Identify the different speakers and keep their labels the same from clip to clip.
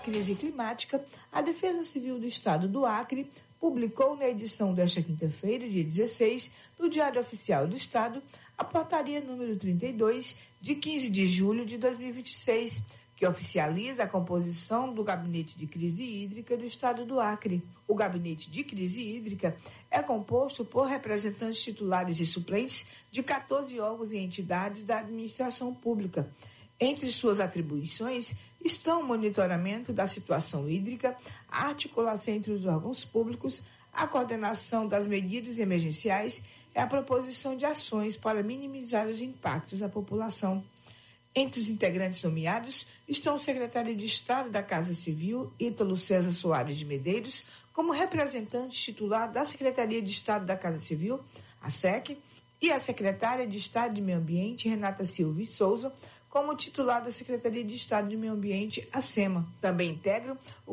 Speaker 1: crise climática, a Defesa Civil do Estado do Acre publicou na edição desta quinta-feira, dia 16, do Diário Oficial do Estado, a portaria número 32, de 15 de julho de 2026, que oficializa a composição do Gabinete de Crise Hídrica do Estado do Acre. O Gabinete de Crise Hídrica é composto por representantes titulares e suplentes de 14 órgãos e entidades da administração pública. Entre suas atribuições estão o monitoramento da situação hídrica, a articulação entre os órgãos públicos, a coordenação das medidas emergenciais e a proposição de ações para minimizar os impactos à população. Entre os integrantes nomeados estão o secretário de Estado da Casa Civil, Ítalo César Soares de Medeiros, como representante titular da Secretaria de Estado da Casa Civil, a SEC, e a secretária de Estado de Meio Ambiente, Renata Silva e Souza, como titular da Secretaria de Estado de Meio Ambiente, a SEMA. Também integram o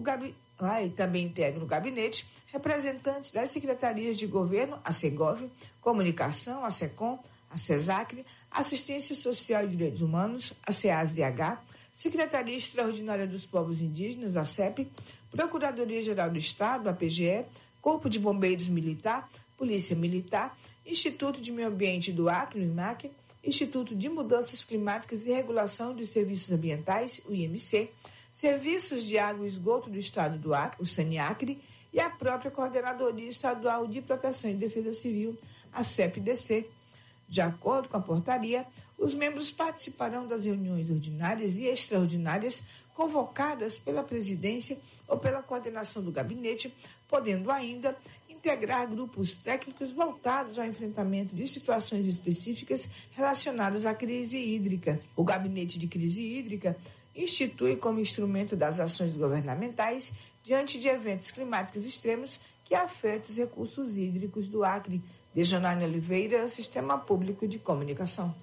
Speaker 1: gabinete representantes das secretarias de governo, a SEGOV, Comunicação, a SECOM, a SESACRE, Assistência Social e Direitos Humanos, a SEASDH, Secretaria Extraordinária dos Povos Indígenas, a CEP, Procuradoria-Geral do Estado, a PGE, Corpo de Bombeiros Militar, Polícia Militar, Instituto de Meio Ambiente do Acre, o IMAC, Instituto de Mudanças Climáticas e Regulação dos Serviços Ambientais, o IMC, Serviços de Água e Esgoto do Estado do Acre, o SANIACRE, e a própria Coordenadoria Estadual de Proteção e Defesa Civil, a CEPDC. De acordo com a portaria, os membros participarão das reuniões ordinárias e extraordinárias convocadas pela presidência ou pela coordenação do gabinete, podendo ainda integrar grupos técnicos voltados ao enfrentamento de situações específicas relacionadas à crise hídrica. O Gabinete de Crise Hídrica institui como instrumento das ações governamentais diante de eventos climáticos extremos que afetam os recursos hídricos do Acre. Dejanane Oliveira, Sistema Público de Comunicação.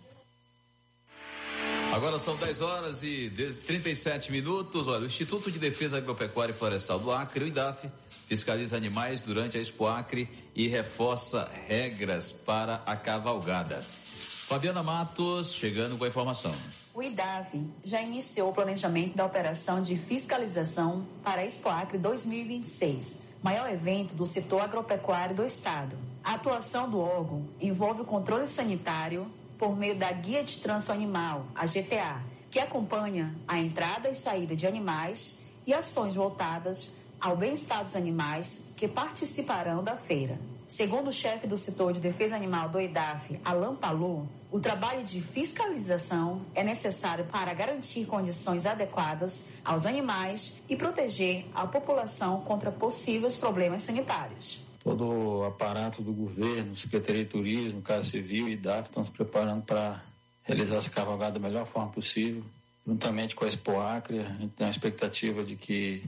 Speaker 2: Agora são 10 horas e 37 minutos. Olha, o Instituto de Defesa Agropecuária e Florestal do Acre, o IDAF, fiscaliza animais durante a Expo Acre e reforça regras para a cavalgada. Fabiana Matos, chegando com a informação.
Speaker 3: O IDAF já iniciou o planejamento da operação de fiscalização para a Expo Acre 2026, maior evento do setor agropecuário do estado. A atuação do órgão envolve o controle sanitário por meio da Guia de Trânsito Animal, a GTA, que acompanha a entrada e saída de animais e ações voltadas ao bem-estar dos animais que participarão da feira. Segundo o chefe do setor de defesa animal do IDAF, Alain Palou, o trabalho de fiscalização é necessário para garantir condições adequadas aos animais e proteger a população contra possíveis problemas sanitários.
Speaker 4: Todo o aparato do governo, Secretaria de Turismo, Casa Civil e IDAF estão se preparando para realizar essa cavalgada da melhor forma possível, juntamente com a Expo Acre. A gente tem a expectativa de que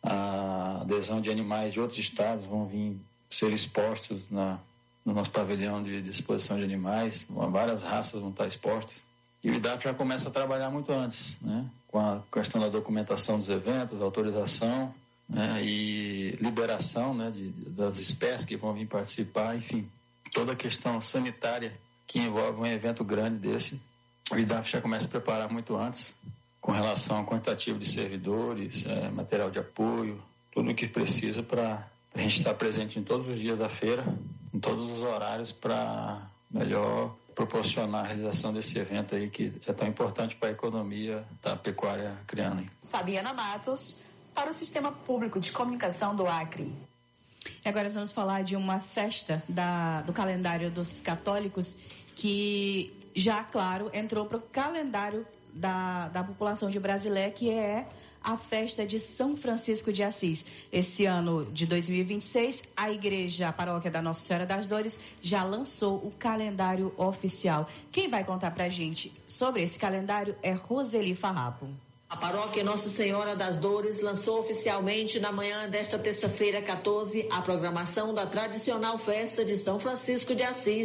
Speaker 4: a adesão de animais de outros estados vão vir ser expostos no nosso pavilhão de exposição de animais. Várias raças vão estar expostas. E o IDAF já começa a trabalhar muito antes, né? Com a questão da documentação dos eventos, autorização, né? E liberação, né? Das espécies que vão vir participar, enfim, toda a questão sanitária que envolve um evento grande desse. O IDAF já começa a preparar muito antes, com relação ao quantitativo de servidores, material de apoio, tudo o que precisa para a gente estar presente em todos os dias da feira, em todos os horários, para melhor proporcionar a realização desse evento aí que é tão importante para a economia da pecuária acreana.
Speaker 3: Fabiana Matos, para o Sistema Público de Comunicação do Acre.
Speaker 5: E agora nós vamos falar de uma festa do calendário dos católicos que já, claro, entrou para o calendário da população de Brasilé, que é a festa de São Francisco de Assis. Esse ano de 2026, a paróquia da Nossa Senhora das Dores já lançou o calendário oficial. Quem vai contar pra gente sobre esse calendário é Roseli Farrapo.
Speaker 6: A paróquia Nossa Senhora das Dores lançou oficialmente na manhã desta terça-feira 14 a programação da tradicional festa de São Francisco de Assis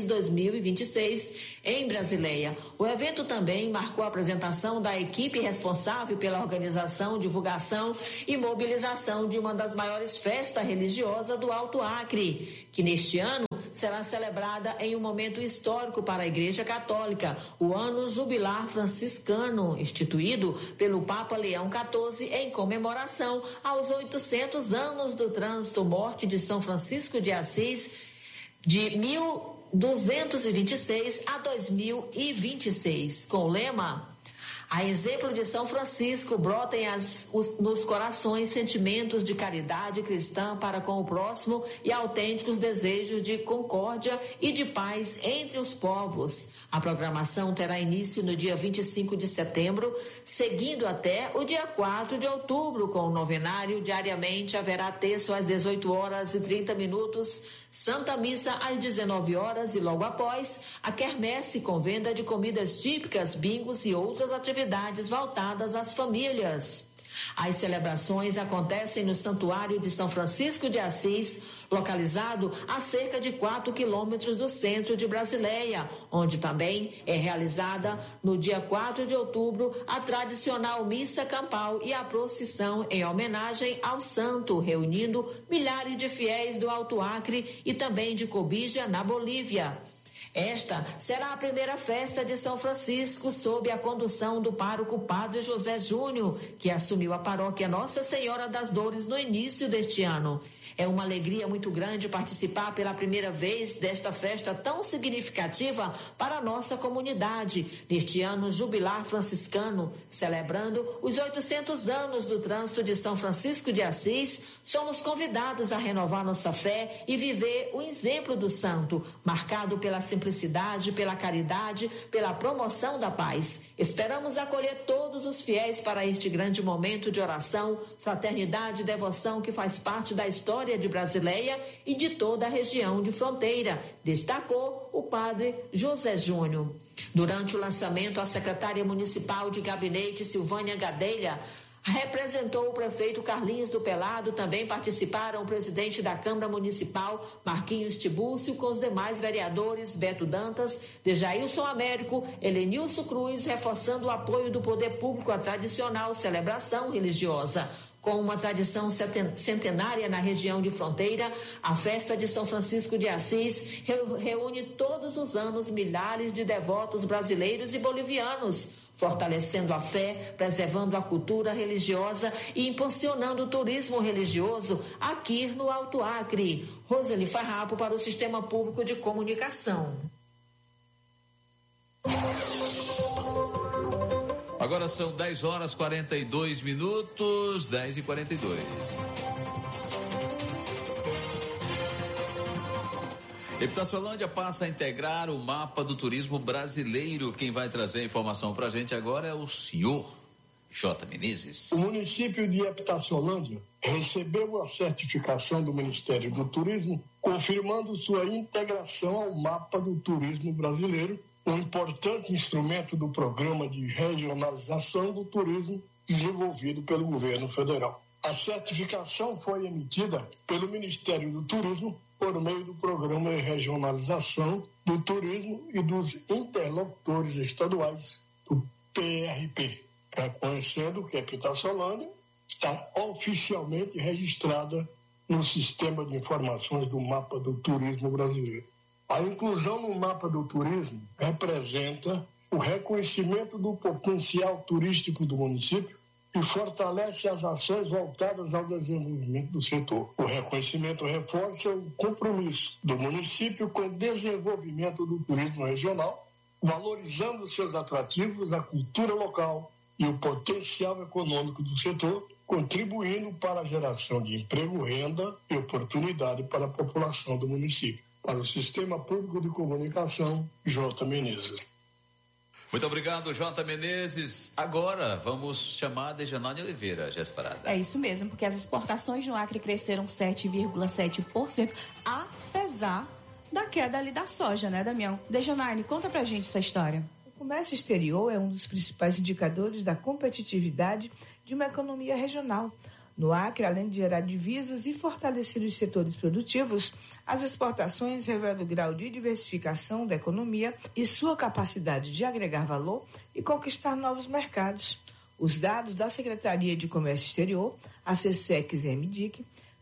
Speaker 6: 2026 em Brasileia. O evento também marcou a apresentação da equipe responsável pela organização, divulgação e mobilização de uma das maiores festas religiosas do Alto Acre, que neste ano será celebrada em um momento histórico para a Igreja Católica, o Ano Jubilar Franciscano, instituído pelo Papa Leão XIV em comemoração aos 800 anos do trânsito morte de São Francisco de Assis, de 1226 a 2026, com o lema: a exemplo de São Francisco, brotem nos corações sentimentos de caridade cristã para com o próximo e autênticos desejos de concórdia e de paz entre os povos. A programação terá início no dia 25 de setembro, seguindo até o dia 4 de outubro, com o novenário. Diariamente haverá terço às 18h30, Santa Missa às 19h e logo após a quermesse com venda de comidas típicas, bingos e outras atividades voltadas às famílias. As celebrações acontecem no Santuário de São Francisco de Assis, localizado a cerca de 4 quilômetros do centro de Brasileia, onde também é realizada no dia 4 de outubro a tradicional missa campal e a procissão em homenagem ao santo, reunindo milhares de fiéis do Alto Acre e também de Cobija, na Bolívia. Esta será a primeira festa de São Francisco sob a condução do pároco Padre José Júnior, que assumiu a paróquia Nossa Senhora das Dores no início deste ano. É uma alegria muito grande participar pela primeira vez desta festa tão significativa para a nossa comunidade, neste ano jubilar franciscano, celebrando os 800 anos do trânsito de São Francisco de Assis. Somos convidados a renovar nossa fé e viver o exemplo do santo, marcado pela simplicidade, pela caridade, pela promoção da paz. Esperamos acolher todos os fiéis para este grande momento de oração, fraternidade e devoção que faz parte da história de Brasileia e de toda a região de fronteira, destacou o padre José Júnior. Durante o lançamento, a secretária municipal de gabinete, Silvânia Gadelha, representou o prefeito Carlinhos do Pelado. Também participaram o presidente da Câmara Municipal, Marquinhos Tibúrcio, com os demais vereadores, Beto Dantas, Dejailson Américo, Helenilson Cruz, reforçando o apoio do poder público à tradicional celebração religiosa. Com uma tradição centenária na região de fronteira, a festa de São Francisco de Assis reúne todos os anos milhares de devotos brasileiros e bolivianos, fortalecendo a fé, preservando a cultura religiosa e impulsionando o turismo religioso aqui no Alto Acre. Roseli Farrapo para o Sistema Público de Comunicação.
Speaker 2: Agora são 10h42, 10h42. Epitaciolândia passa a integrar o mapa do turismo brasileiro. Quem vai trazer a informação para a gente agora é o senhor J. Menezes.
Speaker 7: O município de Epitaciolândia recebeu a certificação do Ministério do Turismo, confirmando sua integração ao mapa do turismo brasileiro, um importante instrumento do Programa de Regionalização do Turismo desenvolvido pelo governo federal. A certificação foi emitida pelo Ministério do Turismo por meio do Programa de Regionalização do Turismo e dos interlocutores estaduais do PRP, reconhecendo que a Epitaciolândia está oficialmente registrada no Sistema de Informações do Mapa do Turismo Brasileiro. A inclusão no mapa do turismo representa o reconhecimento do potencial turístico do município e fortalece as ações voltadas ao desenvolvimento do setor. O reconhecimento reforça o compromisso do município com o desenvolvimento do turismo regional, valorizando seus atrativos, a cultura local e o potencial econômico do setor, contribuindo para a geração de emprego, renda e oportunidade para a população do município. Para o Sistema Público de Comunicação, J. Menezes.
Speaker 2: Muito obrigado, J. Menezes. Agora vamos chamar a Dejanane Oliveira, Jéssica.
Speaker 5: É isso mesmo, porque as exportações no Acre cresceram 7,7%, apesar da queda ali da soja, né, Damião? Dejanane, conta pra gente essa história.
Speaker 1: O comércio exterior é um dos principais indicadores da competitividade de uma economia regional. No Acre, além de gerar divisas e fortalecer os setores produtivos, as exportações revelam o grau de diversificação da economia e sua capacidade de agregar valor e conquistar novos mercados. Os dados da Secretaria de Comércio Exterior, a SECEX-MDIC,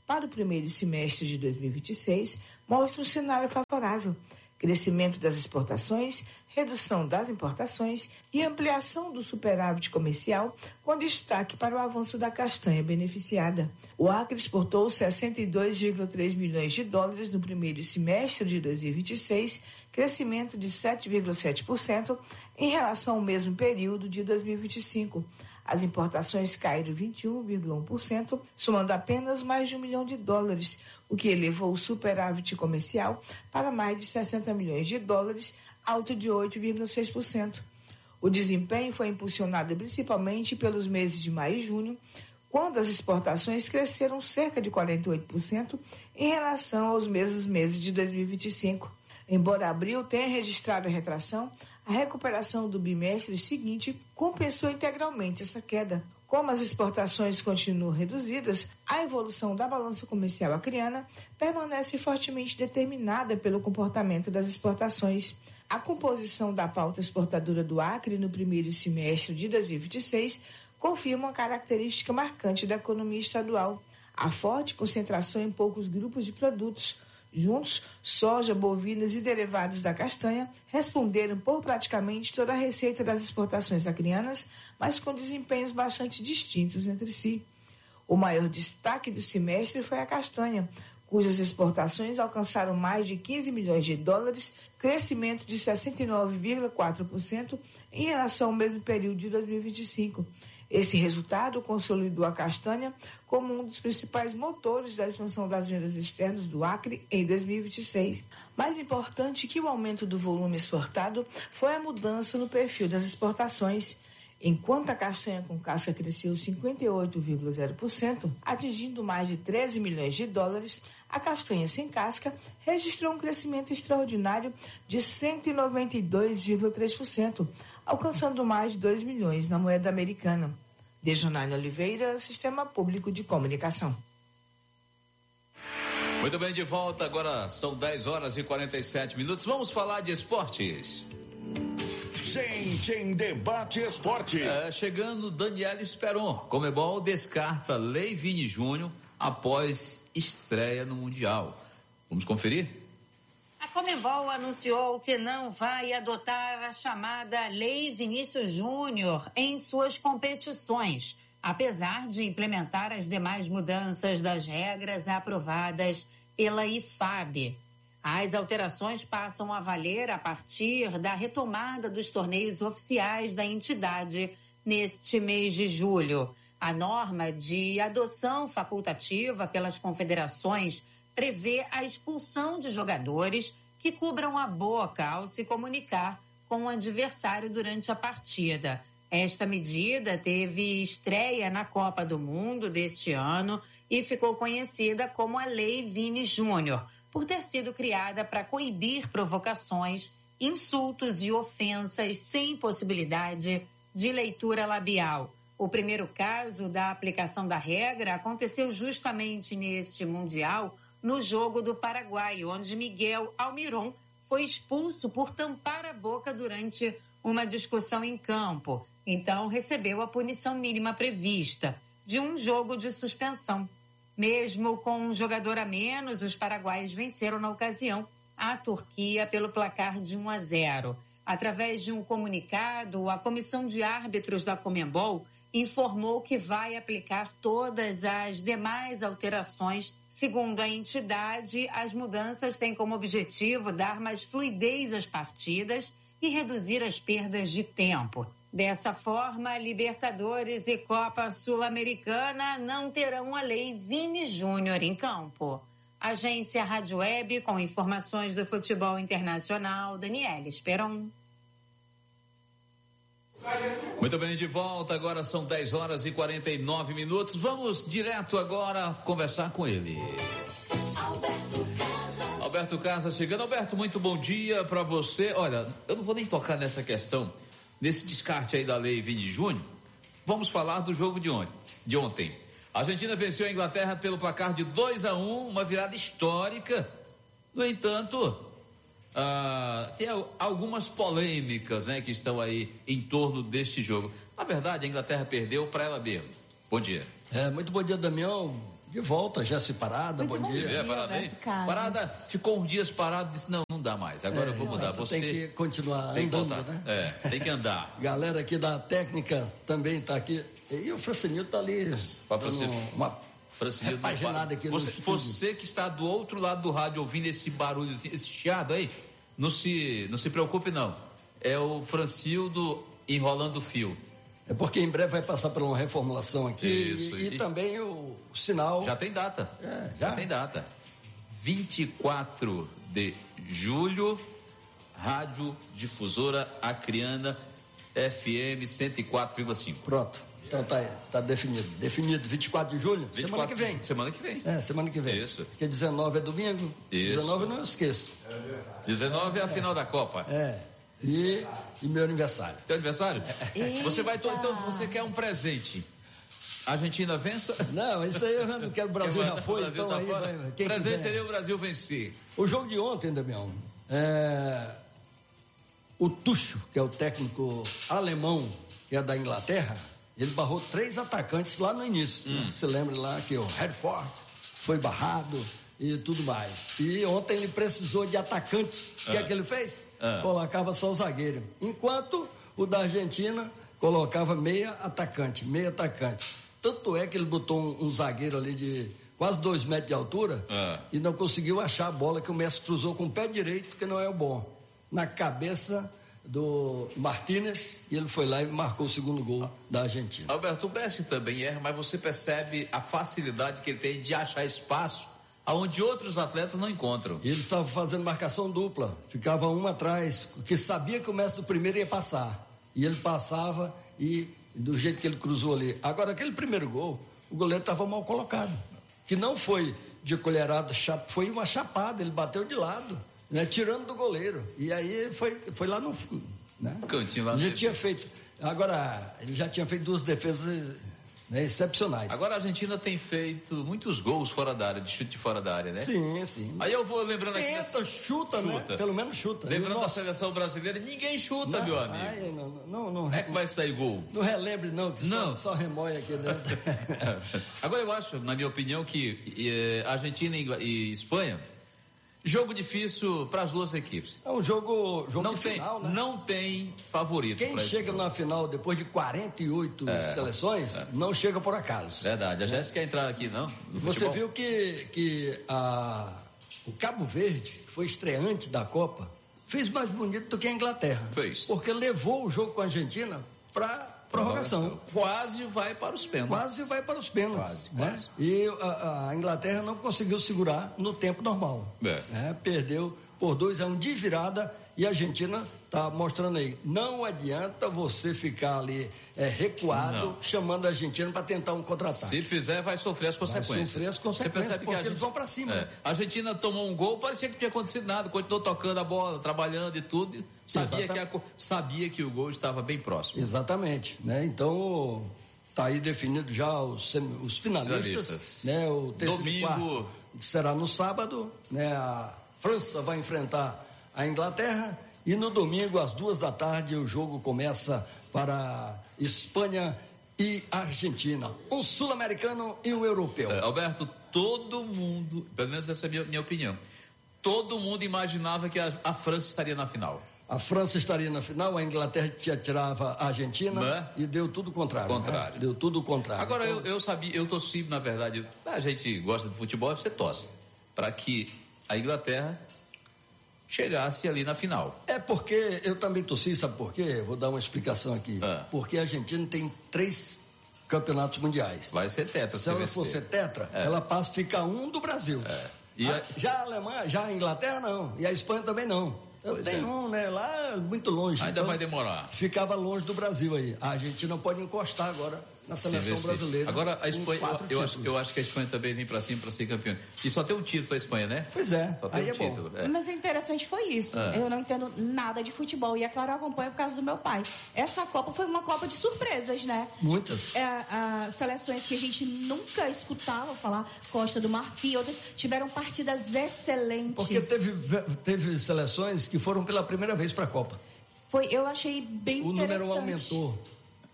Speaker 1: para o primeiro semestre de 2026 mostra um cenário favorável. Crescimento das exportações, redução das importações e ampliação do superávit comercial, com destaque para o avanço da castanha beneficiada. O Acre exportou 62,3 milhões de dólares no primeiro semestre de 2026, crescimento de 7,7% em relação ao mesmo período de 2025. As importações caíram 21,1%, somando apenas mais de $1 milhão, o que elevou o superávit comercial para mais de 60 milhões de dólares, alto de 8,6%. O desempenho foi impulsionado principalmente pelos meses de maio e junho, quando as exportações cresceram cerca de 48% em relação aos mesmos meses de 2025. Embora abril tenha registrado a retração, a recuperação do bimestre seguinte compensou integralmente essa queda. Como as exportações continuam reduzidas, a evolução da balança comercial acreana permanece fortemente determinada pelo comportamento das exportações. A composição da pauta exportadora do Acre no primeiro semestre de 2026 confirma uma característica marcante da economia estadual: a forte concentração em poucos grupos de produtos. Juntos, soja, bovinas e derivados da castanha responderam por praticamente toda a receita das exportações acreanas, mas com desempenhos bastante distintos entre si. O maior destaque do semestre foi a castanha, cujas exportações alcançaram mais de 15 milhões de dólares, crescimento de 69,4% em relação ao mesmo período de 2025. Esse resultado consolidou a castanha como um dos principais motores da expansão das vendas externas do Acre em 2026. Mais importante que o aumento do volume exportado foi a mudança no perfil das exportações. Enquanto a castanha com casca cresceu 58,0%, atingindo mais de 13 milhões de dólares, a castanha sem casca registrou um crescimento extraordinário de 192,3%, alcançando mais de 2 milhões na moeda americana. Dejonaine Oliveira, Sistema Público de Comunicação.
Speaker 2: Muito bem, de volta. Agora são 10h47. Vamos falar de esportes.
Speaker 8: Gente em Debate Esporte.
Speaker 2: Chegando Daniela Esperon. Conmebol descarta Lei Vini Júnior após estreia no Mundial. Vamos conferir?
Speaker 9: A Conmebol anunciou que não vai adotar a chamada Lei Vinícius Júnior em suas competições, apesar de implementar as demais mudanças das regras aprovadas pela IFAB. As alterações passam a valer a partir da retomada dos torneios oficiais da entidade neste mês de julho. A norma de adoção facultativa pelas confederações prevê a expulsão de jogadores que cubram a boca ao se comunicar com o adversário durante a partida. Esta medida teve estreia na Copa do Mundo deste ano e ficou conhecida como a Lei Vini Júnior, por ter sido criada para coibir provocações, insultos e ofensas sem possibilidade de leitura labial. O primeiro caso da aplicação da regra aconteceu justamente neste Mundial, no jogo do Paraguai, onde Miguel Almiron foi expulso por tampar a boca durante uma discussão em campo. Então, recebeu a punição mínima prevista, de um jogo de suspensão. Mesmo com um jogador a menos, os paraguaios venceram na ocasião a Turquia pelo placar de 1-0. Através de um comunicado, a Comissão de Árbitros da Conmebol informou que vai aplicar todas as demais alterações. Segundo a entidade, as mudanças têm como objetivo dar mais fluidez às partidas e reduzir as perdas de tempo. Dessa forma, Libertadores e Copa Sul-Americana não terão a Lei Vini Júnior em campo. Agência Rádio Web, com informações do futebol internacional, Daniela Esperon.
Speaker 2: Muito bem, de volta. Agora são 10h49. Vamos direto agora conversar com ele. Alberto Casa chegando. Alberto, muito bom dia para você. Olha, eu não vou nem tocar nessa questão, nesse descarte aí da Lei Vini Júnior. Vamos falar do jogo de ontem. A Argentina venceu a Inglaterra pelo placar de 2-1, uma virada histórica. No entanto, tem algumas polêmicas, né, que estão aí em torno deste jogo. Na verdade, a Inglaterra perdeu para ela mesma. Bom dia.
Speaker 10: Muito bom dia, Damião. De volta, Jéssica Parada, bom dia.
Speaker 2: Parada ficou uns dias parado, disse, não dá mais, agora eu vou mudar. Você
Speaker 10: tem que continuar andando, né?
Speaker 2: Tem que andar.
Speaker 10: Galera aqui da técnica também está aqui. E o Francinildo está ali. Uma repaginada aqui no estúdio.
Speaker 2: Você que está do outro lado do rádio ouvindo esse barulho, esse chiado aí, não se preocupe não. É o Francildo enrolando o fio.
Speaker 10: É porque em breve vai passar por uma reformulação aqui.
Speaker 2: Isso.
Speaker 10: E também o sinal.
Speaker 2: Já tem data. Já tem data. 24 de julho, Rádio Difusora Acreana, FM 104,5.
Speaker 10: Pronto. Então tá definido. Definido 24 de julho, semana que vem.
Speaker 2: Semana que vem.
Speaker 10: Semana que vem.
Speaker 2: Isso.
Speaker 10: Porque 19 é domingo.
Speaker 2: Isso.
Speaker 10: 19 não esqueço.
Speaker 2: 19 é a final da Copa.
Speaker 10: E meu aniversário.
Speaker 2: Teu aniversário? Você vai, então você quer um presente. A Argentina vença?
Speaker 10: Não, isso aí eu não quero. O Brasil já foi,
Speaker 2: Brasil
Speaker 10: então
Speaker 2: tá
Speaker 10: aí
Speaker 2: fora.
Speaker 10: vai.
Speaker 2: O presente seria o Brasil vencer.
Speaker 10: O jogo de ontem, Damião, o Tuchel, que é o técnico alemão, que é da Inglaterra, ele barrou 3 atacantes lá no início. Você lembra lá que o Redford foi barrado e tudo mais. E ontem ele precisou de atacantes. O que é que ele fez? Colocava só o zagueiro. Enquanto o da Argentina colocava meia atacante. Tanto é que ele botou um zagueiro ali de quase 2 metros de altura e não conseguiu achar a bola que o Messi cruzou com o pé direito, que não é o bom. Na cabeça do Martínez, e ele foi lá e marcou o segundo gol da Argentina.
Speaker 2: Alberto, o Messi também erra, mas você percebe a facilidade que ele tem de achar espaço aonde outros atletas não encontram.
Speaker 10: E ele estava fazendo marcação dupla, ficava um atrás, que sabia que o Messi do primeiro ia passar. E ele passava e do jeito que ele cruzou ali. Agora, aquele primeiro gol, o goleiro estava mal colocado. Que não foi de colherada, foi uma chapada, ele bateu de lado, né, tirando do goleiro. E aí foi lá no fundo. Né?
Speaker 2: Cantinho lá no
Speaker 10: ele já tinha feito. Agora, ele já tinha feito 2 defesas, né, excepcionais.
Speaker 2: Agora a Argentina tem feito muitos gols fora da área, de chute fora da área, né?
Speaker 10: Sim.
Speaker 2: Aí eu vou lembrando aqui.
Speaker 10: Chuta, né? Pelo menos chuta.
Speaker 2: Lembrando da seleção brasileira, ninguém chuta, meu amigo.
Speaker 10: Não.
Speaker 2: É que vai sair gol.
Speaker 10: Não relembre, não, que só remói aqui dentro.
Speaker 2: Agora eu acho, na minha opinião, que Argentina e Espanha. Jogo difícil para as duas equipes.
Speaker 10: É um jogo
Speaker 2: não
Speaker 10: de
Speaker 2: tem,
Speaker 10: final, né?
Speaker 2: Não tem favorito.
Speaker 10: Quem chega na final depois de 48 seleções, não chega por acaso.
Speaker 2: Verdade. A Jéssica quer entrar aqui, não?
Speaker 10: Você viu que o Cabo Verde, que foi estreante da Copa, fez mais bonito do que a Inglaterra.
Speaker 2: Fez.
Speaker 10: Porque levou o jogo com a Argentina para prorrogação.
Speaker 2: Quase vai para os pênaltis.
Speaker 10: Quase. E a Inglaterra não conseguiu segurar no tempo normal. Perdeu por 2-1 de virada e a Argentina está mostrando aí. Não adianta você ficar ali recuado, chamando a Argentina para tentar um contra-ataque.
Speaker 2: Se fizer, vai sofrer as consequências.
Speaker 10: Você percebe que eles vão para cima.
Speaker 2: A Argentina tomou um gol, parecia que não tinha acontecido nada, continuou tocando a bola, trabalhando e tudo. Sabia que o gol estava bem próximo.
Speaker 10: Exatamente, né? Então tá aí definido já os finalistas, né? O terceiro e quarto será no sábado, né? A França vai enfrentar a Inglaterra e no domingo às 14h o jogo começa para Espanha e Argentina, um sul-americano e um europeu.
Speaker 2: Alberto, todo mundo, pelo menos essa é a minha opinião, todo mundo imaginava que a França estaria na final.
Speaker 10: A França estaria na final, a Inglaterra tirava a Argentina e deu tudo o contrário. Né? Deu tudo o contrário.
Speaker 2: Agora, então, eu torci, na verdade, a gente gosta de futebol, você torce, para que a Inglaterra chegasse ali na final.
Speaker 10: É porque eu também torci, sabe por quê? Vou dar uma explicação aqui. Porque a Argentina tem 3 campeonatos mundiais.
Speaker 2: Vai ser tetra.
Speaker 10: Se ela for ser tetra, ela passa a ficar um do Brasil. Já a Alemanha, já a Inglaterra não, e a Espanha também não. Um, né? Lá muito longe.
Speaker 2: Ainda vai demorar.
Speaker 10: Ficava longe do Brasil aí. A Argentina pode encostar agora na seleção brasileira.
Speaker 2: Agora a Espanha, eu acho que a Espanha também vem para cima para ser campeã. E só tem um título para a Espanha, né?
Speaker 10: Pois é.
Speaker 2: Só tem
Speaker 10: aí
Speaker 2: título.
Speaker 10: Bom.
Speaker 5: Mas o interessante foi isso. Eu não entendo nada de futebol. E é claro, eu acompanho por causa do meu pai. Essa Copa foi uma Copa de surpresas, né?
Speaker 10: Muitas.
Speaker 5: Seleções que a gente nunca escutava falar, Costa do Marfim, outras tiveram partidas excelentes.
Speaker 10: Porque teve seleções que foram pela primeira vez para a Copa.
Speaker 5: Eu achei bem interessante.
Speaker 10: O número aumentou.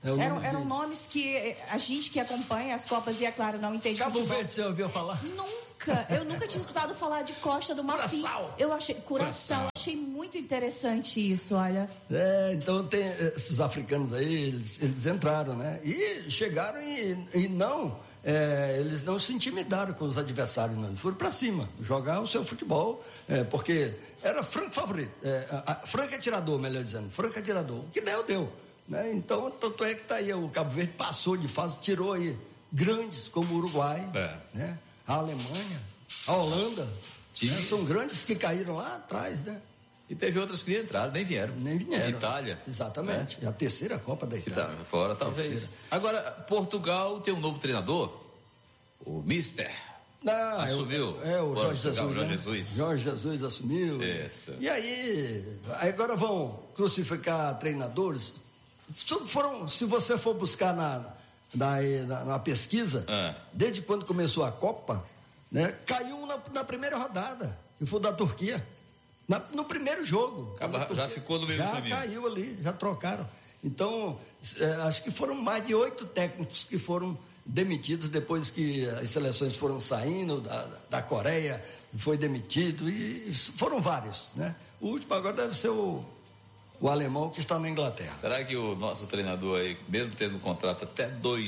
Speaker 5: Eram nomes que a gente que acompanha as Copas e, é claro, não entende
Speaker 10: Cabo Verde, você ouviu falar?
Speaker 5: Eu nunca tinha escutado falar de Costa do Marfim. Curaçao. Achei muito interessante isso, olha.
Speaker 10: Então tem esses africanos aí, eles entraram, né? E chegaram e não, eles não se intimidaram com os adversários, não. Eles foram para cima, jogar o seu futebol, porque era franco favorito, franco atirador, melhor dizendo, franco atirador. O que deu. Né? Então, tanto é que tá aí, o Cabo Verde passou de fase, tirou aí grandes como o Uruguai, né? A Alemanha, a Holanda, né? São grandes que caíram lá atrás, né?
Speaker 2: E teve outras que nem entraram, nem vieram. Itália.
Speaker 10: Exatamente. É a terceira Copa da Itália.
Speaker 2: Que tá fora, talvez.
Speaker 10: Terceira.
Speaker 2: Agora, Portugal tem um novo treinador, o Mister. Assumiu.
Speaker 10: O Jorge Jesus.
Speaker 2: Jorge Jesus.
Speaker 10: Jorge Jesus assumiu.
Speaker 2: Isso.
Speaker 10: E aí agora vão crucificar treinadores. Se você for buscar na pesquisa, desde quando começou a Copa, né, caiu na primeira rodada, que foi da Turquia. No primeiro jogo.
Speaker 2: Já ficou no meio do caminho.
Speaker 10: Já caiu ali, já trocaram. Então, acho que foram mais de 8 técnicos que foram demitidos depois que as seleções foram saindo, da Coreia foi demitido, e foram vários, né? O último agora deve ser o alemão que está na Inglaterra.
Speaker 2: Será que o nosso treinador aí, mesmo tendo um contrato até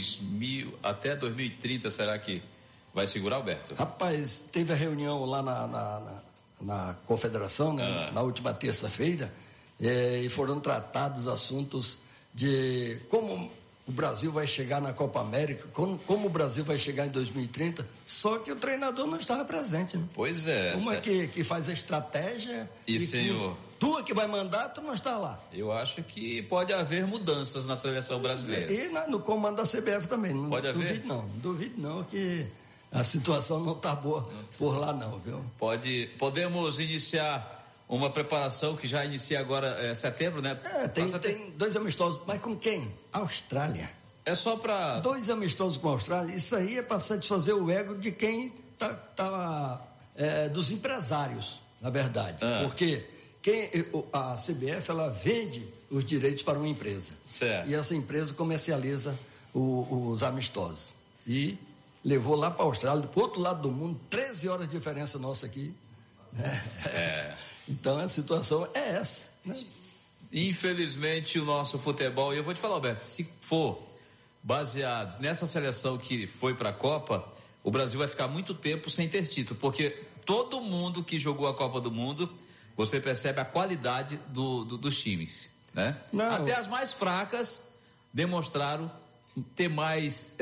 Speaker 2: 2030, será que vai segurar, Alberto?
Speaker 10: Rapaz, teve a reunião lá na Confederação, né? Na última terça-feira, e foram tratados assuntos de como o Brasil vai chegar na Copa América, como o Brasil vai chegar em 2030, só que o treinador não estava presente, né?
Speaker 2: Pois é.
Speaker 10: Uma que faz a estratégia
Speaker 2: senhor...
Speaker 10: Tu que vai mandar, tu não está lá.
Speaker 2: Eu acho que pode haver mudanças na seleção brasileira.
Speaker 10: E no comando da CBF também.
Speaker 2: Pode haver?
Speaker 10: Duvido não que a situação não está boa por lá não, viu?
Speaker 2: Podemos iniciar uma preparação que já inicia agora setembro, né?
Speaker 10: Tem 2 amistosos, mas com quem? Austrália.
Speaker 2: É só para... 2
Speaker 10: amistosos com a Austrália, isso aí é para satisfazer o ego de quem dos empresários, na verdade. Porque a CBF, ela vende os direitos para uma empresa.
Speaker 2: Certo.
Speaker 10: E essa empresa comercializa os amistosos. E levou lá para a Austrália, para o outro lado do mundo, 13 horas de diferença nossa aqui. Então a situação é essa, né?
Speaker 2: Infelizmente o nosso futebol, e eu vou te falar, Alberto, se for baseado nessa seleção que foi para a Copa, o Brasil vai ficar muito tempo sem ter título, porque todo mundo que jogou a Copa do Mundo, você percebe a qualidade dos times, né? Até as mais fracas demonstraram ter mais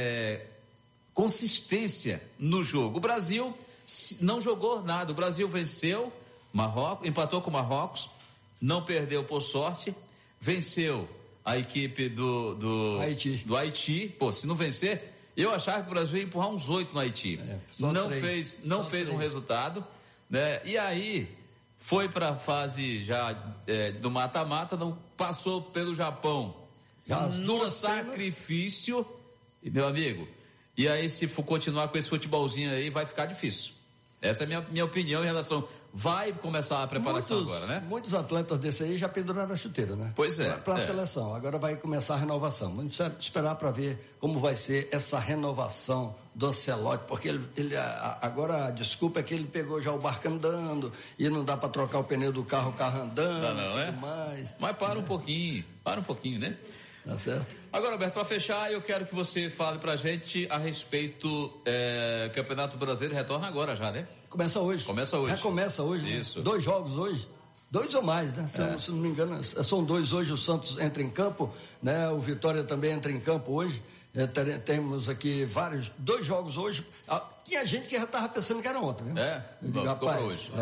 Speaker 2: consistência no jogo. O Brasil não jogou nada, o Brasil venceu Marrocos, empatou com o Marrocos, não perdeu por sorte, venceu a equipe do Haiti. Pô, se não vencer, eu achava que o Brasil ia empurrar uns 8 no Haiti. Não fez um resultado, né? E aí foi para a fase já do mata-mata, não passou pelo Japão no sacrifício, meu amigo. E aí, se for continuar com esse futebolzinho aí, vai ficar difícil. Essa é a minha opinião em relação. Vai começar a preparação agora, né?
Speaker 10: Muitos atletas desse aí já penduraram a chuteira, né?
Speaker 2: Pois é.
Speaker 10: Para a seleção. Agora vai começar a renovação. Vamos esperar para ver como vai ser essa renovação do Ancelotti, porque ele agora a desculpa é que ele pegou já o barco andando e não dá para trocar o pneu do carro, o carro andando.
Speaker 2: Não, é? Mas para um pouquinho, né?
Speaker 10: Tá certo.
Speaker 2: Agora, Alberto, para fechar, eu quero que você fale pra gente a respeito Campeonato Brasileiro retorna agora já, né?
Speaker 10: Começa hoje. Recomeça hoje.
Speaker 2: Isso.
Speaker 10: Né? 2 jogos hoje. 2 ou mais, né? Se não me engano, são 2 hoje. O Santos entra em campo, né? O Vitória também entra em campo hoje. Temos aqui 2 jogos hoje. Tinha gente que já estava pensando que era ontem, viu?
Speaker 2: Rapaz,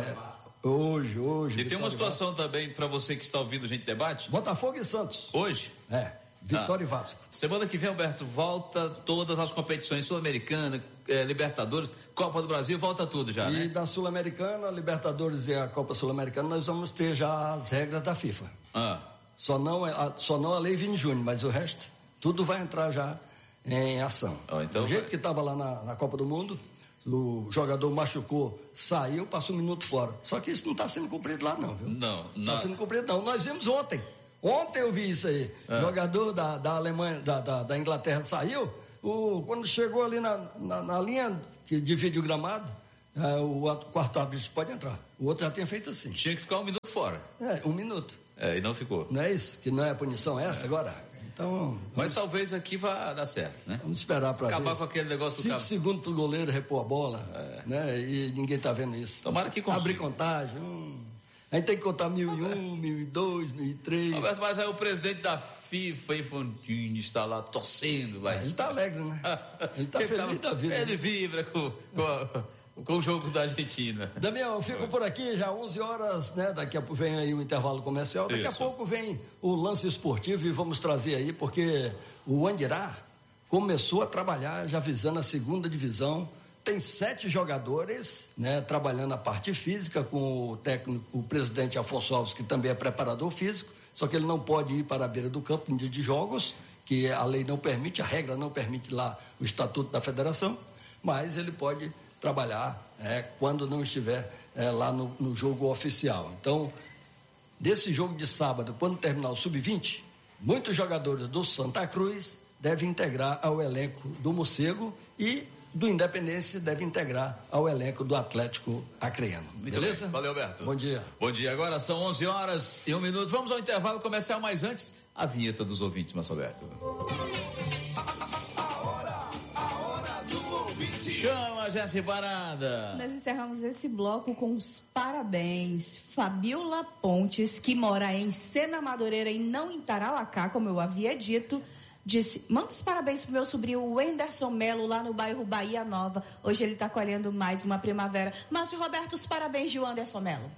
Speaker 10: hoje.
Speaker 2: E tem uma situação também para você que está ouvindo Gente Debate.
Speaker 10: Botafogo e Santos.
Speaker 2: Hoje?
Speaker 10: Vitória e Vasco.
Speaker 2: Semana que vem, Alberto, volta todas as competições Sul-Americana, Libertadores, Copa do Brasil, volta tudo já, né?
Speaker 10: E da Sul-Americana, Libertadores e a Copa Sul-Americana, nós vamos ter já as regras da FIFA. Só não a Lei Vini Júnior, mas o resto, tudo vai entrar já em ação.
Speaker 2: Então
Speaker 10: do jeito que estava lá na Copa do Mundo, o jogador machucou, saiu, passou 1 minuto fora. Só que isso não está sendo cumprido lá não, viu?
Speaker 2: Não
Speaker 10: está sendo cumprido não. Nós vimos ontem Ontem eu vi isso aí. O jogador da Alemanha, da Inglaterra saiu, quando chegou ali na linha que divide o gramado, o quarto árbitro pode entrar. O outro já tinha feito assim.
Speaker 2: Tinha que ficar 1 minuto fora.
Speaker 10: 1 minuto.
Speaker 2: E não ficou.
Speaker 10: Não é isso? Que não é punição essa agora? Então,
Speaker 2: mas talvez aqui vá dar certo, né?
Speaker 10: Vamos esperar para
Speaker 2: acabar com aquele negócio
Speaker 10: 5 segundos para o goleiro repor a bola, né? E ninguém está vendo isso.
Speaker 2: Tomara que consiga.
Speaker 10: Abrir contagem. A gente tem que contar 1001, 1002, 1003.
Speaker 2: Roberto, mas aí o presidente da FIFA, Infantino, está lá torcendo.
Speaker 10: Ele está alegre, né? Ele está feliz da vida.
Speaker 2: Ele vibra com o jogo da Argentina.
Speaker 10: Damião, eu fico por aqui já 11 horas, né? Daqui a pouco vem aí o intervalo comercial. Daqui a pouco vem o lance esportivo e vamos trazer aí, porque o Andirá começou a trabalhar já visando a 2ª divisão. Tem 7 jogadores, né? Trabalhando a parte física com o técnico, o presidente Afonso Alves, que também é preparador físico, só que ele não pode ir para a beira do campo em dia de jogos, que a lei não permite, a regra não permite lá o estatuto da federação, mas ele pode trabalhar quando não estiver lá no jogo oficial. Então, desse jogo de sábado, quando terminar o Sub-20, muitos jogadores do Santa Cruz devem integrar ao elenco do Morcego e do Independência deve integrar ao elenco do Atlético Acreano. Beleza?
Speaker 2: Bem. Valeu, Alberto.
Speaker 10: Bom dia.
Speaker 2: Bom dia. Agora são 11 horas e 1 minuto. Vamos ao intervalo comercial, mas antes, a vinheta dos ouvintes, Márcio Alberto. Chama, Jéssica Parada.
Speaker 5: Nós encerramos esse bloco com os parabéns. Fabiola Pontes, que mora em Sena Madureira e não em Taralacá, como eu havia dito, disse: manda os parabéns pro meu sobrinho Wenderson Melo, lá no bairro Bahia Nova. Hoje ele está colhendo mais uma primavera. Márcio Roberto, os parabéns de Wenderson Melo.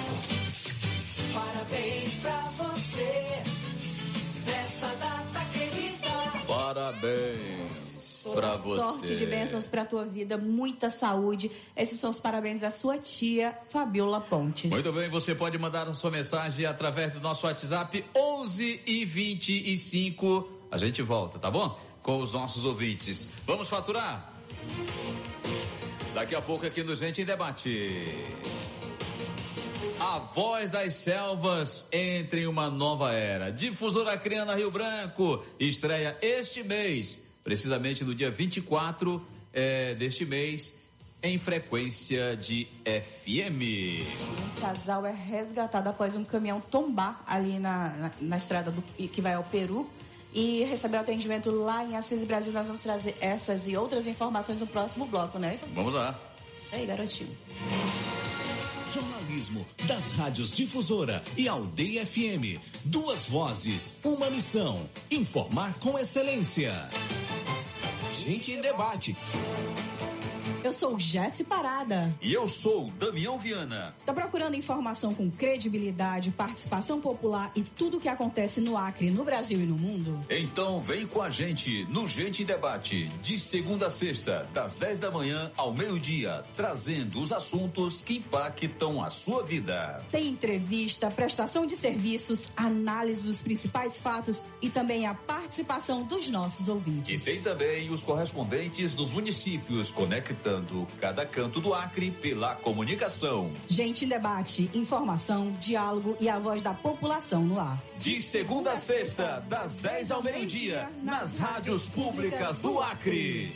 Speaker 11: Parabéns pra você nessa data querida.
Speaker 2: Parabéns pra você.
Speaker 5: Sorte de bênçãos pra tua vida, muita saúde. Esses são os parabéns da sua tia Fabiola Pontes.
Speaker 2: Muito bem, você pode mandar a sua mensagem através do nosso WhatsApp 11 e 25. A gente volta, tá bom? Com os nossos ouvintes. Vamos faturar? Daqui a pouco aqui no Gente em Debate. A Voz das Selvas entra em uma nova era. Difusora Acreana Rio Branco estreia este mês, precisamente no dia 24 deste mês, em frequência de FM.
Speaker 5: Um casal é resgatado após um caminhão tombar ali na estrada que vai ao Peru e recebeu atendimento lá em Assis Brasil. Nós vamos trazer essas e outras informações no próximo bloco, né?
Speaker 2: Vamos lá.
Speaker 5: Isso aí, garotinho.
Speaker 8: Jornalismo das rádios Difusora e Aldeia FM. 2 vozes, uma missão: informar com excelência. Gente em Debate.
Speaker 5: Eu sou Jéssica Parada.
Speaker 2: E eu sou Damião Viana.
Speaker 5: Tá procurando informação com credibilidade, participação popular e tudo o que acontece no Acre, no Brasil e no mundo?
Speaker 2: Então vem com a gente no Gente em Debate, de segunda a sexta, das 10 da manhã ao meio-dia, trazendo os assuntos que impactam a sua vida.
Speaker 5: Tem entrevista, prestação de serviços, análise dos principais fatos e também a participação dos nossos ouvintes.
Speaker 2: E tem também os correspondentes dos municípios, conectando cada canto do Acre pela comunicação.
Speaker 5: Gente em Debate, informação, diálogo e a voz da população no ar.
Speaker 2: De segunda a sexta, das 10 ao meio-dia, nas rádios públicas do Acre.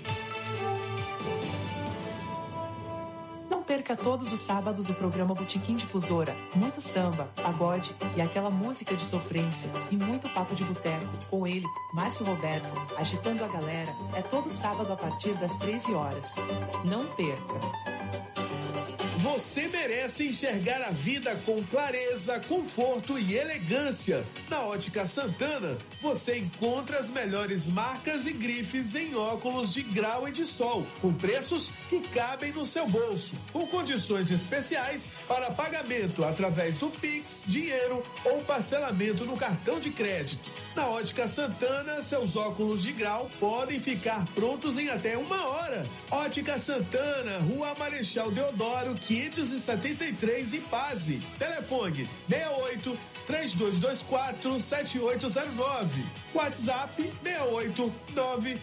Speaker 12: Não perca todos os sábados o programa Botequim Difusora. Muito samba, pagode e aquela música de sofrência e muito papo de boteco com ele, Márcio Roberto, agitando a galera. É todo sábado a partir das 13 horas. Não perca.
Speaker 13: Você merece enxergar a vida com clareza, conforto e elegância. Na Ótica Santana, você encontra as melhores marcas e grifes em óculos de grau e de sol, com preços que cabem no seu bolso, com condições especiais para pagamento através do Pix, dinheiro ou parcelamento no cartão de crédito. Na Ótica Santana, seus óculos de grau podem ficar prontos em até 1 hora. Ótica Santana, Rua Marechal Deodoro, 573 Ipaze. Telefone 68 3224 7809. WhatsApp 68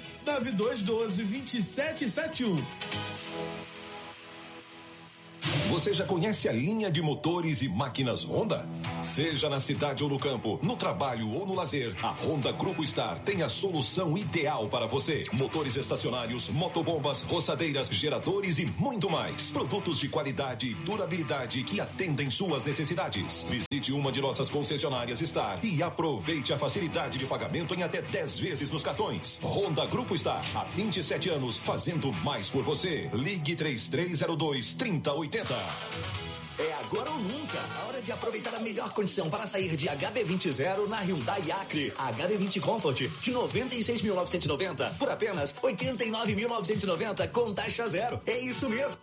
Speaker 13: 99212 2771.
Speaker 14: Você já conhece a linha de motores e máquinas Honda? Seja na cidade ou no campo, no trabalho ou no lazer, a Honda Grupo Star tem a solução ideal para você. Motores estacionários, motobombas, roçadeiras, geradores e muito mais. Produtos de qualidade e durabilidade que atendem suas necessidades. Visite uma de nossas concessionárias Star e aproveite a facilidade de pagamento em até 10 vezes nos cartões. Honda Grupo Star, há 27 anos, fazendo mais por você. Ligue 3302-3080.
Speaker 15: É agora ou nunca. A hora de aproveitar a melhor condição para sair de HB20 Zero na Hyundai Acre. HB20 Comfort de 96.990 por apenas 89.990 com taxa zero. É isso mesmo.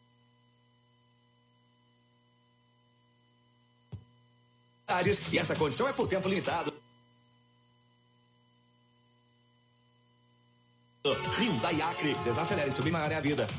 Speaker 15: E essa condição é por tempo limitado. Hyundai Acre. Desacelere, submarine a vida.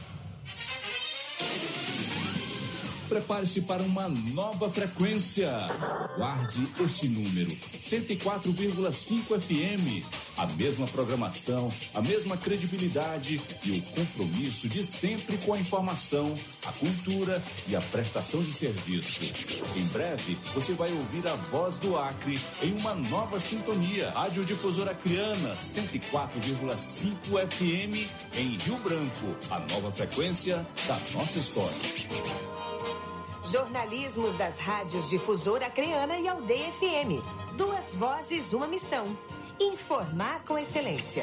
Speaker 16: Prepare-se para uma nova frequência. Guarde este número: 104,5 FM. A mesma programação, a mesma credibilidade e o compromisso de sempre com a informação, a cultura e a prestação de serviço. Em breve, você vai ouvir a voz do Acre em uma nova sintonia. Rádio Difusora Acreana, 104,5 FM em Rio Branco. A nova frequência da nossa história.
Speaker 17: Jornalismos das rádios Difusora Acreana e Aldeia FM. 2 vozes, uma missão. Informar com excelência.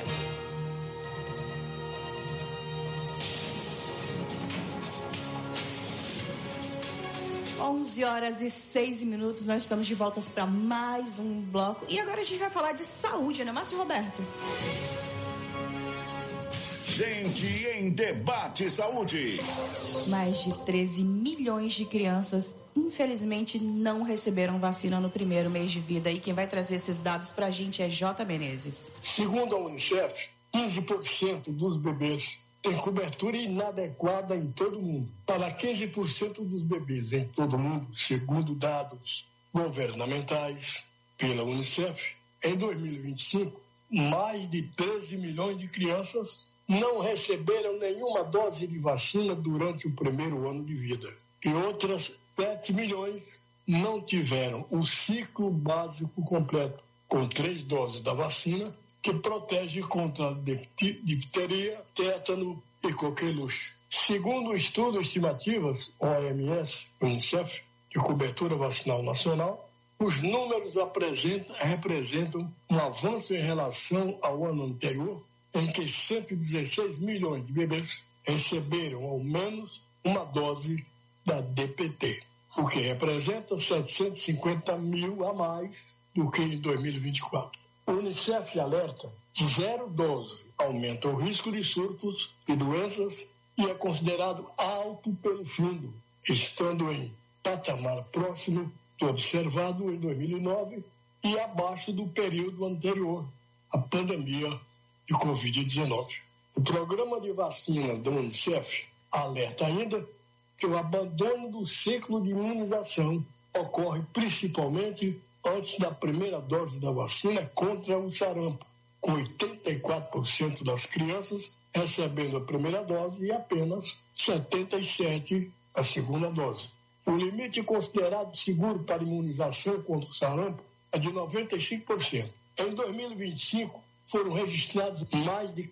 Speaker 5: Onze horas e 6 minutos, nós estamos de volta para mais um bloco. E agora a gente vai falar de saúde, né, Márcio Roberto?
Speaker 18: Gente em Debate Saúde.
Speaker 5: Mais de 13 milhões de crianças, infelizmente, não receberam vacina no primeiro mês de vida. E quem vai trazer esses dados pra gente é J. Menezes.
Speaker 7: Segundo a Unicef, 15% dos bebês têm cobertura inadequada em todo o mundo. Para 15% dos bebês em todo o mundo, segundo dados governamentais pela Unicef, em 2025, mais de 13 milhões de crianças não receberam nenhuma dose de vacina durante o primeiro ano de vida. E outras 7 milhões não tiveram o ciclo básico completo, com 3 doses da vacina, que protege contra difteria, tétano e coqueluche. Segundo o estudo Estimativas, OMS, Unicef, de cobertura vacinal nacional, os números representam um avanço em relação ao ano anterior, em que 116 milhões de bebês receberam ao menos uma dose da DPT, o que representa 750 mil a mais do que em 2024. O Unicef alerta: 0 dose aumenta o risco de surtos e doenças e é considerado alto pelo fundo, estando em patamar próximo do observado em 2009 e abaixo do período anterior à pandemia de Covid-19. O programa de vacinas da Unicef alerta ainda que o abandono do ciclo de imunização ocorre principalmente antes da primeira dose da vacina contra o sarampo, com 84% das crianças recebendo a primeira dose e apenas 77% a segunda dose. O limite considerado seguro para imunização contra o sarampo é de 95%. Em 2025, foram registrados mais de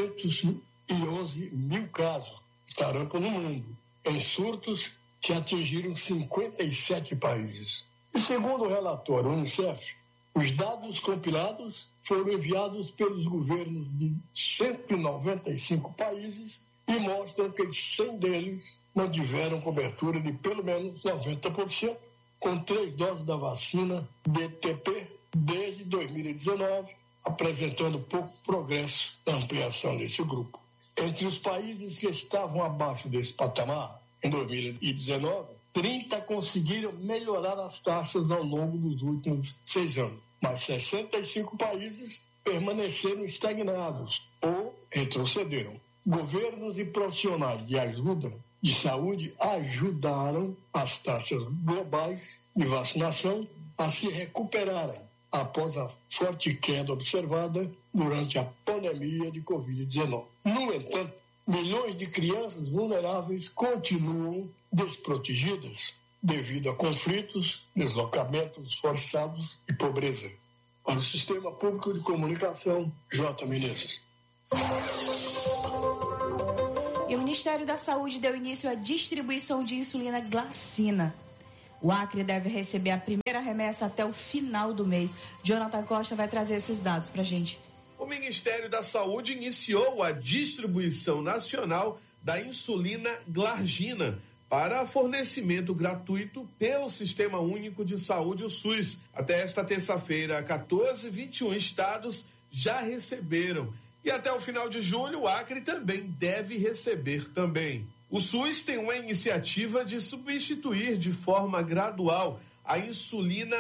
Speaker 7: 411 mil casos de sarampo no mundo, em surtos que atingiram 57 países. E segundo o relatório Unicef, os dados compilados foram enviados pelos governos de 195 países e mostram que 100 deles mantiveram cobertura de pelo menos 90%, com 3 doses da vacina DTP desde 2019, apresentando pouco progresso na ampliação desse grupo. Entre os países que estavam abaixo desse patamar, em 2019, 30 conseguiram melhorar as taxas ao longo dos últimos 6 anos, mas 65 países permaneceram estagnados ou retrocederam. Governos e profissionais de ajuda de saúde ajudaram as taxas globais de vacinação a se recuperarem após a forte queda observada durante a pandemia de Covid-19. No entanto, milhões de crianças vulneráveis continuam desprotegidas devido a conflitos, deslocamentos forçados e pobreza. Para o Sistema Público de Comunicação, J. Menezes.
Speaker 5: E o Ministério da Saúde deu início à distribuição de insulina Glarcina. O Acre deve receber a primeira remessa até o final do mês. Jonathan Costa vai trazer esses dados para a gente.
Speaker 13: O Ministério da Saúde iniciou a distribuição nacional da insulina Glargina para fornecimento gratuito pelo Sistema Único de Saúde, o SUS. Até esta terça-feira, 21 estados já receberam. E até o final de julho, o Acre também deve receber também. O SUS tem uma iniciativa de substituir de forma gradual a insulina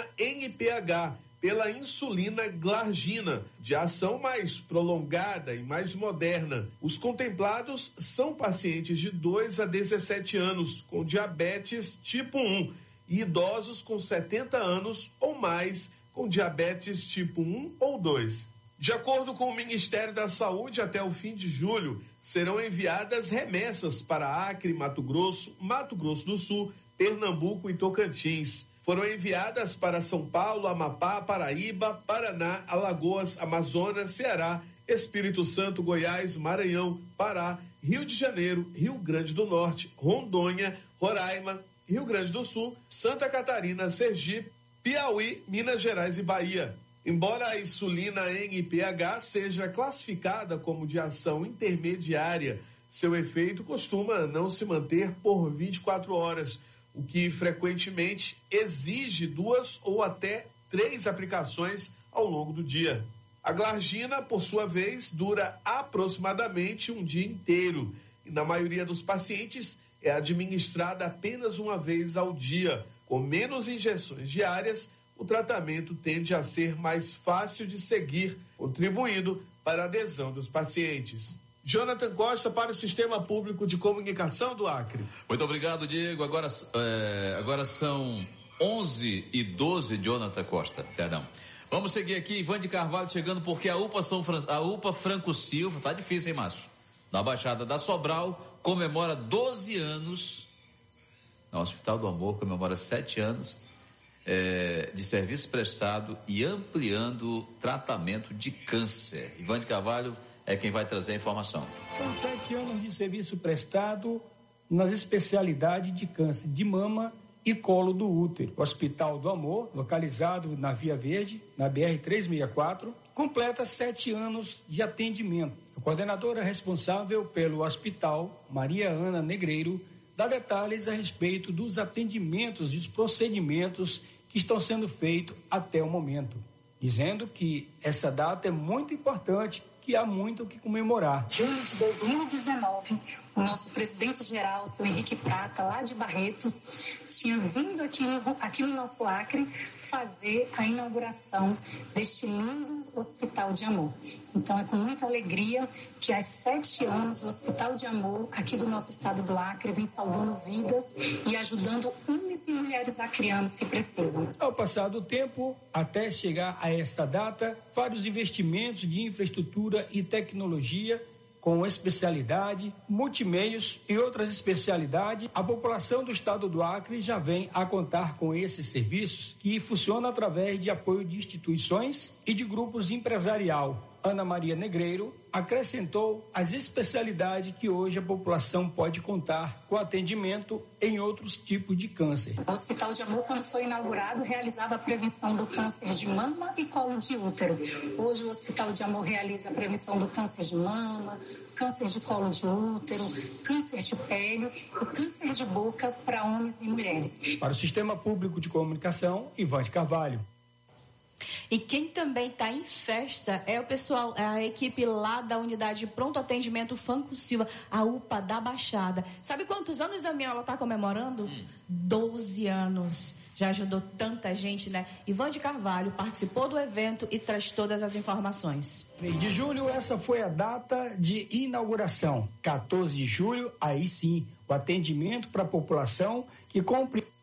Speaker 13: NPH pela insulina Glargina, de ação mais prolongada e mais moderna. Os contemplados são pacientes de 2 a 17 anos com diabetes tipo 1 e idosos com 70 anos ou mais com diabetes tipo 1 ou 2. De acordo com o Ministério da Saúde, até o fim de julho, serão enviadas remessas para Acre, Mato Grosso do Sul, Pernambuco e Tocantins. Foram enviadas para São Paulo, Amapá, Paraíba, Paraná, Alagoas, Amazonas, Ceará, Espírito Santo, Goiás, Maranhão, Pará, Rio de Janeiro, Rio Grande do Norte, Rondônia, Roraima, Rio Grande do Sul, Santa Catarina, Sergipe, Piauí, Minas Gerais e Bahia. Embora a insulina NPH seja classificada como de ação intermediária, seu efeito costuma não se manter por 24 horas, o que frequentemente exige 2 ou até 3 aplicações ao longo do dia. A Glargina, por sua vez, dura aproximadamente um dia inteiro e, na maioria dos pacientes, é administrada apenas uma vez ao dia. Com menos injeções diárias, o tratamento tende a ser mais fácil de seguir, contribuindo para a adesão dos pacientes. Jonathan Costa para o Sistema Público de Comunicação do Acre.
Speaker 2: Muito obrigado, Diego. Agora são 11h12, Jonathan Costa. Perdão. Vamos seguir aqui, Ivan de Carvalho chegando, porque a UPA Franco Silva, tá difícil, hein, Márcio? Na Baixada da Sobral, comemora 12 anos, no Hospital do Amor comemora 7 anos de serviço prestado e ampliando tratamento de câncer. Ivan de Carvalho é quem vai trazer a informação.
Speaker 19: São 7 anos de serviço prestado nas especialidades de câncer de mama e colo do útero. O Hospital do Amor, localizado na Via Verde, na BR-364, completa 7 anos de atendimento. A coordenadora responsável pelo hospital, Maria Ana Negreiro, dá detalhes a respeito dos atendimentos e dos procedimentos que estão sendo feitos até o momento, dizendo que essa data é muito importante, que há muito o que comemorar.
Speaker 20: Julho de 2019, o nosso presidente-geral, o seu Henrique Prata, lá de Barretos, tinha vindo aqui no nosso Acre fazer a inauguração deste lindo Hospital de Amor. Então é com muita alegria que há 7 anos o Hospital de Amor aqui do nosso estado do Acre vem salvando vidas e ajudando homens e mulheres acreanos que precisam.
Speaker 19: Ao passar do tempo, até chegar a esta data, vários investimentos de infraestrutura e tecnologia com especialidade, multimeios e outras especialidades, a população do estado do Acre já vem a contar com esses serviços que funcionam através de apoio de instituições e de grupos empresarial. Ana Maria Negreiro acrescentou as especialidades que hoje a população pode contar com atendimento em outros tipos de câncer.
Speaker 20: O Hospital de Amor, quando foi inaugurado, realizava a prevenção do câncer de mama e colo de útero. Hoje o Hospital de Amor realiza a prevenção do câncer de mama, câncer de colo de útero, câncer de pele e câncer de boca para homens e mulheres.
Speaker 19: Para o Sistema Público de Comunicação, Ivan de Carvalho.
Speaker 5: E quem também está em festa é o pessoal, é a equipe lá da unidade de pronto atendimento Franco Silva, a UPA da Baixada. Sabe quantos anos, Damião, ela está comemorando? 12 anos. Já ajudou tanta gente, né? Ivan de Carvalho participou do evento e traz todas as informações.
Speaker 19: 3 de julho, essa foi a data de inauguração. 14 de julho, aí sim, o atendimento para a população que cumpre